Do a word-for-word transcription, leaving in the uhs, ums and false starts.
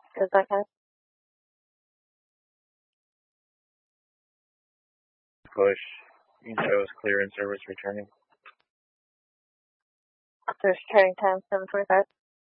Is that kind Push. You chose clear and service returning. of, there's turning time, seven forty-five.